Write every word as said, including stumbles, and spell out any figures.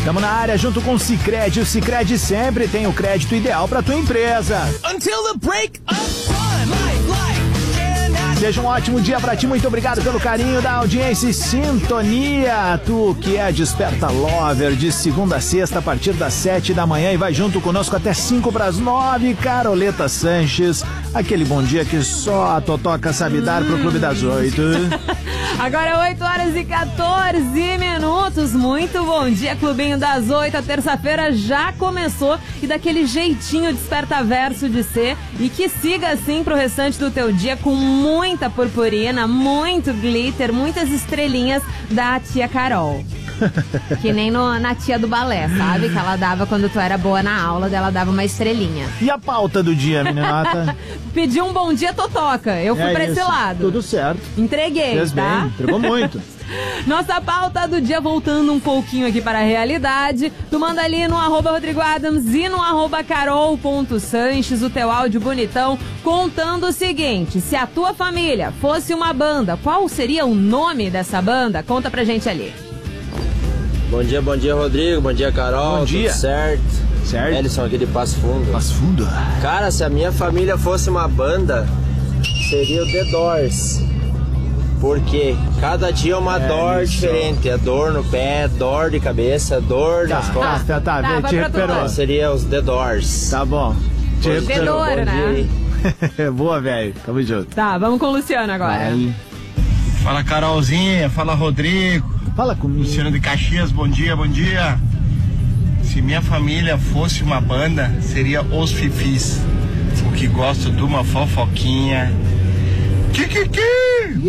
Tamo na área junto com o Sicredi. O Sicredi sempre tem o crédito ideal pra tua empresa. Until the break of time, life, life. Seja um ótimo dia pra ti, muito obrigado pelo carinho da audiência e sintonia. Tu que é Desperta Lover, de segunda a sexta a partir das sete da manhã e vai junto conosco até cinco pras nove. Caroleta Sanches, aquele bom dia que só a Totoca sabe dar pro Clube das Oito. Agora oito horas e quatorze minutos. Muito bom dia, Clubinho das Oito. A terça-feira já começou e daquele jeitinho despertaverso de ser. E que siga assim pro restante do teu dia com muita purpurina, muito glitter, muitas estrelinhas da tia Carol. Que nem no, na tia do balé, sabe? Que ela dava quando tu era boa na aula, dela dava uma estrelinha. E a pauta do dia, meninata? Pedi um bom dia, Totoca. Eu fui é pra isso. esse lado. Tudo certo. Entreguei, Fez tá? bem, entregou muito. Nossa pauta do dia, voltando um pouquinho aqui para a realidade. Tu manda ali no arroba Rodrigo Adams e no arroba carol.sanches o teu áudio bonitão contando o seguinte: se a tua família fosse uma banda, qual seria o nome dessa banda? Conta pra gente ali. Bom dia, bom dia, Rodrigo. Bom dia, Carol. Bom dia. Tudo certo? Certo. Ellison aqui de Passo Fundo. Passo Fundo. Cara, se a minha família fosse uma banda, seria o The Doors. Porque cada dia é uma É dor isso. diferente. É dor no pé, dor de cabeça, dor Tá, nas tá, costas. tá, tá, Tá, vê, vai te pra tu recuperou. lá. Seria os The Doors. Tá bom. Te Bom recuperou. Fedor, dia né? aí. Boa, velho. Tamo junto. Tá, vamos com o Luciano agora. Vai. Fala, Carolzinha, fala, Rodrigo. Fala comigo. Luciano de Caxias, bom dia, bom dia. Se minha família fosse uma banda, seria Os Fifis. O que gosto de uma fofoquinha. Que, que, que?